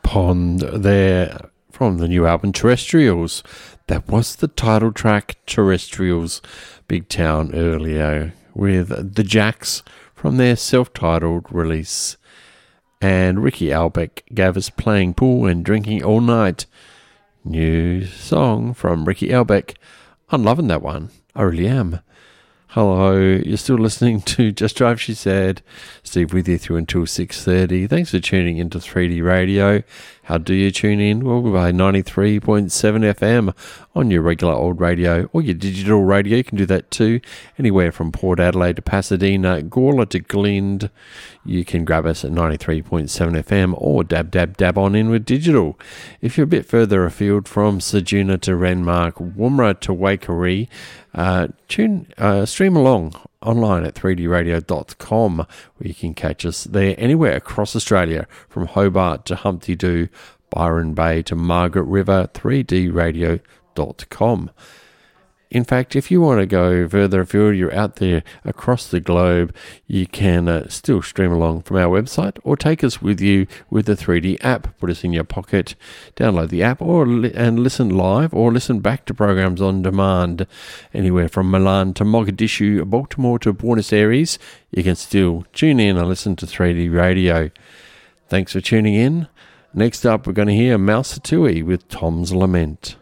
Pond there from the new album Terrestrials. That was the title track, Terrestrials, Big Town, earlier with the Jacks from their self-titled release. And Ricky Albeck gave us Playing Pool and Drinking All Night. New song from Ricky Albeck. I'm loving that one. I really am. Hello, you're still listening to Just Drive, she said. Steve with you through until 6:30. Thanks for tuning into 3D Radio. How do you tune in? Well, by 93.7 FM on your regular old radio or your digital radio. You can do that too. Anywhere from Port Adelaide to Pasadena, Gawler to Glynde. You can grab us at 93.7 FM or dab on in with digital. If you're a bit further afield from Ceduna to Renmark, Woomera to Waikerie, stream along online at 3dradio.com, where you can catch us there anywhere across Australia, from Hobart to Humpty Doo, Byron Bay to Margaret River, 3dradio.com. In fact, if you want to go further afield, you're out there across the globe, you can still stream along from our website or take us with you with the 3D app. Put us in your pocket, download the app and listen live or listen back to programs on demand. Anywhere from Milan to Mogadishu, Baltimore to Buenos Aires, you can still tune in and listen to 3D Radio. Thanks for tuning in. Next up, we're going to hear Mouse Tui with Tom's Lament.